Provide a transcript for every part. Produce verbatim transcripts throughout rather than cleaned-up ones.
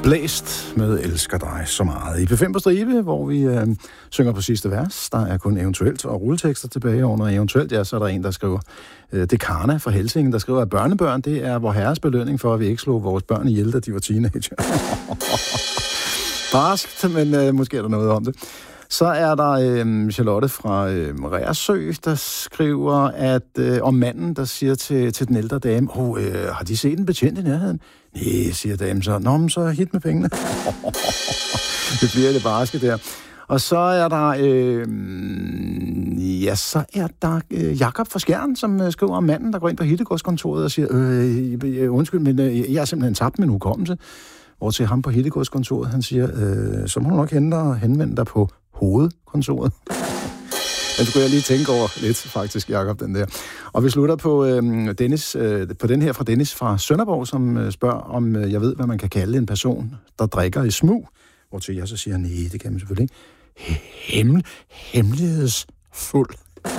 Blæst med Elsker dig så meget. I P fem på stribe, hvor vi øh, synger på sidste vers. Der er kun eventuelt og rulletekster tilbage under eventuelt. Ja, så er der en, der skriver, øh, det er Karna fra Helsingen, der skriver, at børnebørn, det er vor herres belønning for, at vi ikke slog vores børn ihjel, da de var teenager. Barskt, men øh, måske er der noget om det. Så er der øh, Charlotte fra øh, Reersø, der skriver, at øh, om manden, der siger til, til den ældre dame, oh, øh, har de set en betjent i nærheden? Nej, siger damen så. Nå, men så hit med pengene. Det bliver det barske der. Og så er der, øh, ja, så er der øh, Jakob fra Skjern, som øh, skriver om manden, der går ind på Hittegodskontoret og siger, øh, undskyld, men øh, jeg er simpelthen tabt min hukommelse. Hvor til ham på Hittegodskontoret, han siger, øh, så må du nok hente og henvende dig på hovedkontoret. Den skulle jeg lige tænke over lidt, faktisk, Jakob, den der. Og vi slutter på, øh, Dennis, øh, på den her fra Dennis fra Sønderborg, som øh, spørger, om øh, jeg ved, hvad man kan kalde en person, der drikker i smug. Hvor til jeg så siger, nej, det kan man selvfølgelig ikke. Hemmel, hemmelighedsfuld.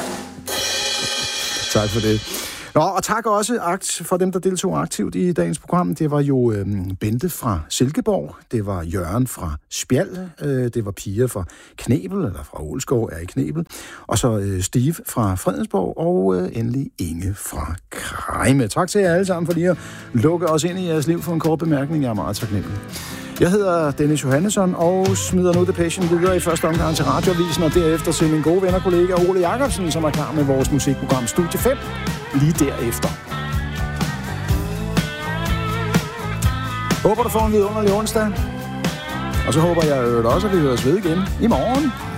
Tak for det. Nå, og tak også for dem, der deltog aktivt i dagens program. Det var jo øh, Bente fra Silkeborg, det var Jørgen fra Spjald, øh, det var Pia fra Knebel, eller fra Ålskov er i Knebel, og så øh, Steve fra Fredensborg, og øh, endelig Inge fra Krejme. Tak til jer alle sammen for lige at lukke os ind i jeres liv for en kort bemærkning. Jeg er meget taknemmelig. Jeg hedder Dennis Johannesson og smider nu The Passion videre i første omgang til Radioavisen, og derefter til min gode ven og kollega Ole Jacobsen, som er klar med vores musikprogram Studie fem, lige derefter. Håber du får en vidunderlig onsdag, og så håber jeg også, at vi høres ved igen i morgen.